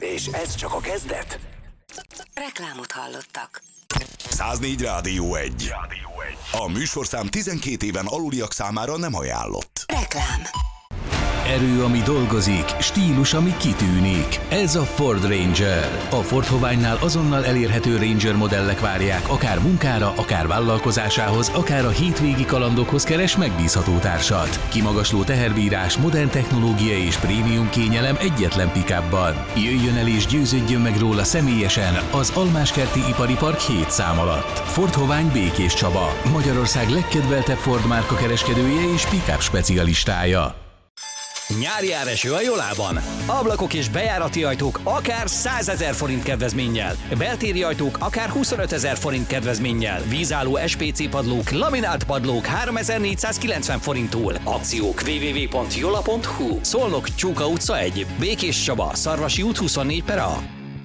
És ez csak a kezdet. Reklámot hallottak. 104 Rádió 1. A műsorszám 12 éven aluliak számára nem ajánlott. Reklám. Erő, ami dolgozik, stílus, ami kitűnik. Ez a Ford Ranger. A Ford Hoványnál azonnal elérhető Ranger modellek várják, akár munkára, akár vállalkozásához, akár a hétvégi kalandokhoz keres megbízható társat. Kimagasló teherbírás, modern technológia és prémium kényelem egyetlen pick-upban. Jöjjön el és győződjön meg róla személyesen az Almáskerti Ipari Park 7 szám alatt. Ford Hovány Békés Csaba, Magyarország legkedveltebb Ford márka kereskedője és pick-up specialistája. Nyári áreső a Jolában. Ablakok és bejárati ajtók akár 100 000 forint kedvezménnyel. Beltéri ajtók akár 25 000 forint kedvezménnyel. Vízálló SPC padlók, laminált padlók 3490 forinttól. Akciók www.jola.hu. Szolnok, Csóka utca 1. Békés Csaba, Szarvasi út 24/A.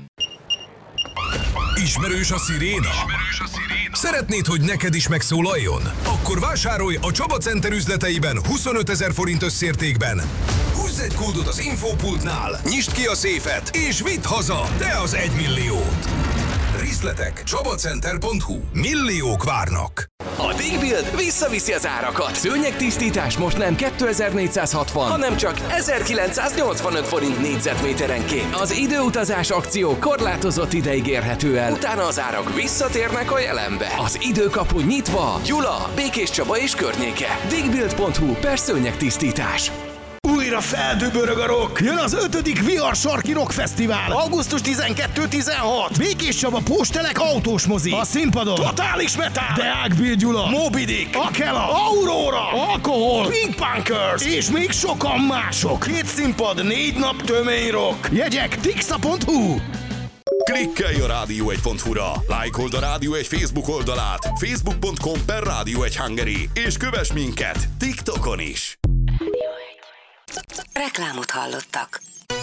Ismerős a sziréna? Szeretnéd, hogy neked is megszólaljon? Akkor vásárolj a Csaba Center üzleteiben 25 000 forint összértékben. Húzz egy kódot az infópultnál, nyisd ki a széfet, és vidd haza te az 1 milliót. Részletek csabacenter.hu. Milliók várnak. A Digbuild visszaviszi az árakat. Szőnyegtisztítás most nem 2460, hanem csak 1985 forint négyzetméterenként. Az időutazás akció korlátozott ideig érhető el. Utána az árak visszatérnek a jelenbe. Az időkapu nyitva. Gyula, Békés Csaba és környéke. Digbuild.hu/szőnyegtisztítás. Újra feldübörög a rock! Jön az 5. VR Sarki Rock Fesztivál! Augusztus 12-16! Békés Csaba Póstelek autós mozi! A színpadon Totális Metal! Deák Bill Gyula! Moby Dick! Akela! Aurora! Alkohol! Pink Punkers! És még sokan mások! 2 színpad, 4 nap tömény rock! Jegyek tixa.hu. Klikkelj a rádió1.hu-ra, lájkold a Rádió 1 Facebook oldalát, facebook.com/Rádió1 Hungary, és kövess minket TikTokon is. Reklámot hallottak.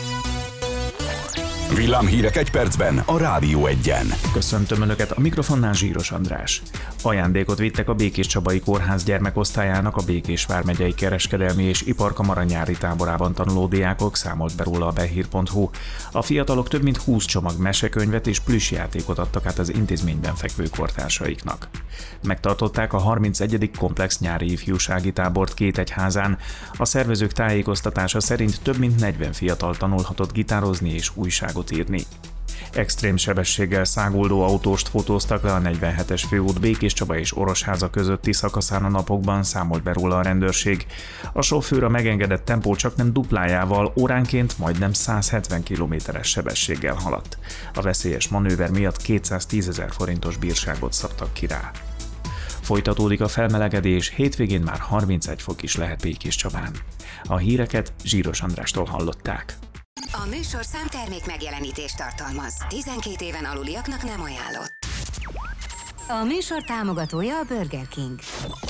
Villámhírek egy percben a Rádió 1-en. Köszöntöm Önöket, a mikrofonnál Zsíros András. Ajándékot vittek a Békés Csabai Kórház gyermekosztályának a Békés vármegyei kereskedelmi és iparkamara nyári táborában tanuló diákok, számolt be róla a behír.hu. A fiatalok több mint 20 csomag mesekönyvet és plüssjátékot adtak át az intézményben fekvő kortársaiknak. Megtartották a 31. komplex nyári ifjúsági tábort két egyházán. A szervezők tájékoztatása szerint több mint 40 fiatal tanulhatott gitározni és újságot írni. Extrém sebességgel száguldó autóst fotóztak le a 47-es főút Békés Csaba és Orosháza közötti szakaszán a napokban, számolt be róla a rendőrség. A sofőr a megengedett tempó csaknem duplájával óránként majdnem 170 km/s sebességgel haladt. A veszélyes manőver miatt 210 000 forintos bírságot szabtak ki rá. Folytatódik a felmelegedés, hétvégén már 31 fok is lehet Békés Csabán. A híreket Zsíros Andrástól hallották. A műsorszám termék megjelenítést tartalmaz. 12 éven aluliaknak nem ajánlott. A műsor támogatója a Burger King.